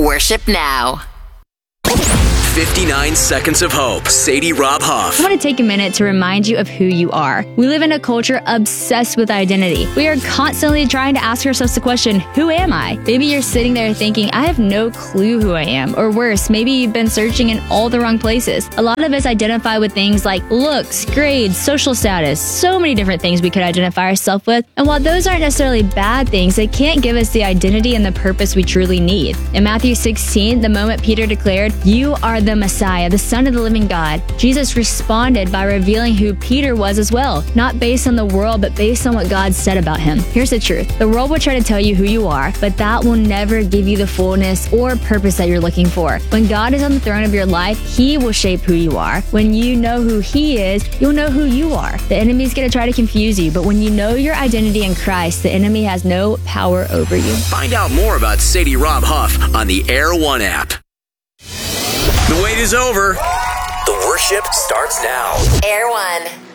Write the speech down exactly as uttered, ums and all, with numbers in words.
Worship now. fifty-nine Seconds of Hope. Sadie Rob Huff. I want to take a minute to remind you of who you are. We live in a culture obsessed with identity. We are constantly trying to ask ourselves the question, who am I? Maybe you're sitting there thinking, I have no clue who I am. Or worse, maybe you've been searching in all the wrong places. A lot of us identify with things like looks, grades, social status, so many different things we could identify ourselves with. And while those aren't necessarily bad things, they can't give us the identity and the purpose we truly need. In Matthew sixteen, the moment Peter declared, "You are the Messiah, the Son of the living God," Jesus responded by revealing who Peter was as well, not based on the world, but based on what God said about him. Here's the truth. The world will try to tell you who you are, but that will never give you the fullness or purpose that you're looking for. When God is on the throne of your life, He will shape who you are. When you know who He is, you'll know who you are. The enemy's going to try to confuse you, but when you know your identity in Christ, the enemy has no power over you. Find out more about Sadie Rob Huff on the Air One app. The wait is over. The worship starts now. Air One.